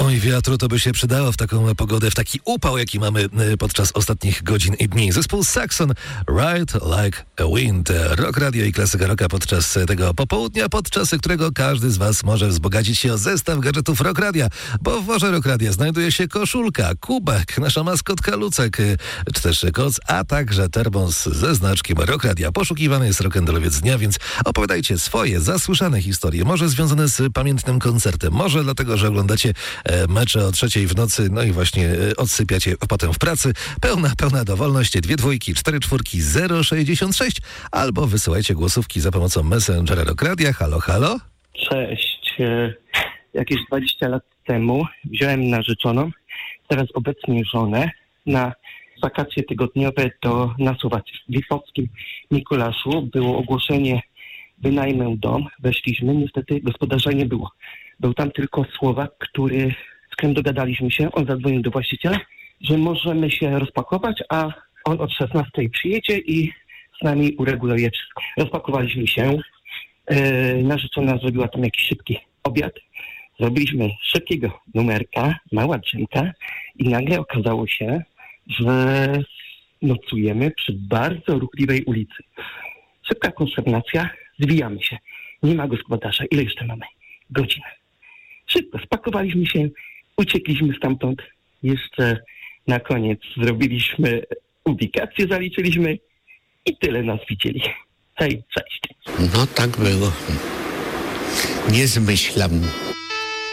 Oj, wiatru to by się przydało w taką pogodę, w taki upał, jaki mamy podczas ostatnich godzin i dni. Zespół Saxon, Ride Like a Wind. Rock Radio i klasyka rocka podczas tego popołudnia, podczas którego każdy z was może wzbogacić się o zestaw gadżetów Rock Radia, bo w worze Rock Radia znajduje się koszulka, kubek, nasza maskotka Lucek, czy też koc, a także termos ze znaczkiem Rock Radia. Poszukiwany jest rock'n'rollowiec dnia, więc opowiadajcie swoje zasłyszane historie, może związane z pamiętnym koncertem, może dlatego, że oglądacie mecze o 3:00 w nocy, no i właśnie odsypiacie potem w pracy. Pełna dowolność, 2 dwójki, 4 czwórki, 066, albo wysyłajcie głosówki za pomocą Messengera Rock Radia. Halo, halo? Cześć. Jakieś 20 lat temu wziąłem narzeczoną, teraz obecnie żonę, na wakacje tygodniowe na Słowacji. W Wisłockim Mikulaszu było ogłoszenie: wynajmę dom. Weszliśmy, niestety gospodarza nie było. Był tam tylko Słowak, z którym dogadaliśmy się. On zadzwonił do właściciela, że możemy się rozpakować, a on od 16:00 przyjedzie i z nami ureguluje wszystko. Rozpakowaliśmy się. Narzeczona zrobiła tam jakiś szybki obiad. Zrobiliśmy szybkiego numerka, mała drzemka i nagle okazało się, że nocujemy przy bardzo ruchliwej ulicy. Szybka konsternacja, zwijamy się. Nie ma gospodarza. Ile jeszcze mamy? Godzinę. Szybko spakowaliśmy się, uciekliśmy stamtąd. Jeszcze na koniec zrobiliśmy ubikację, zaliczyliśmy i tyle nas widzieli. Hej, cześć. No tak było. Nie zmyślam.